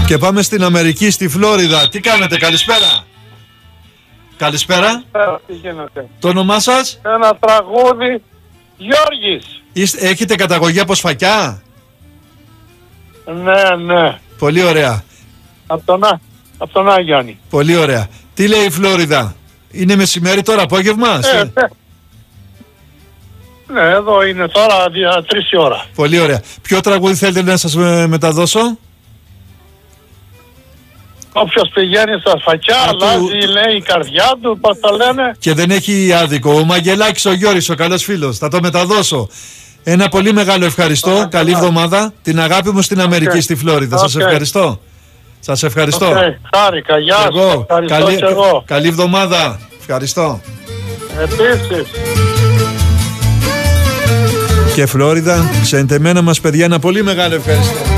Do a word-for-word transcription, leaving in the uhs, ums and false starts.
Και πάμε στην Αμερική, στη Φλόριδα. Τι κάνετε, καλησπέρα. Καλησπέρα. Τι γίνεται? Το όνομά σας? Ένα τραγούδι, Γιώργης. Είστε, έχετε καταγωγή από Σφακιά? Ναι, ναι. Πολύ ωραία. Από τον, από τον Άγιαννη. Πολύ ωραία. Τι λέει η Φλόριδα? Είναι μεσημέρι τώρα, απόγευμα? Ε, ναι. Ναι, εδώ είναι τώρα δια τρεις η ώρα. Πολύ ωραία. Ποιο τραγούδι θέλετε να σας μεταδώσω? Όποιος πηγαίνει στα Σφακιά, αλλάζει, του... λέει η καρδιά του, πώς το λένε. Και δεν έχει άδικο. Ο Μαγγελάκης ο Γιώρης, ο καλός φίλος. Θα το μεταδώσω. Ένα πολύ μεγάλο ευχαριστώ. Okay, καλή εβδομάδα. Την αγάπη μου στην Αμερική, okay. στη Φλόριδα. Okay. Σας ευχαριστώ. Σας ευχαριστώ. Okay. Χάρηκα, γεια σας. Εγώ. Ευχαριστώ καλή... και εγώ. Καλή εβδομάδα. Ευχαριστώ. Επίσης. Και Φλόριδα, ξεντεμένα μας παιδιά, ένα πολύ μεγάλο ευχαριστώ.